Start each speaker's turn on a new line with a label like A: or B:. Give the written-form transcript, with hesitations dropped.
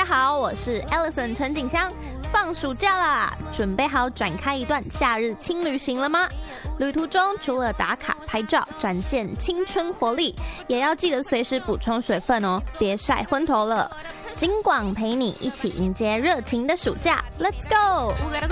A: 好，我是 Ellison 陈景香。放暑假啦，准备好展开一段夏日轻旅行了吗？旅途中除了打卡拍照，展现青春活力，也要记得随时补充水分哦，别晒昏头了。金广陪你一起迎接热情的暑假 ，Let's go！